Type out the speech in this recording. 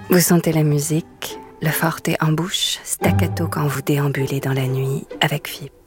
Vous sentez la musique, le forte en bouche, staccato quand vous déambulez dans la nuit avec FIP.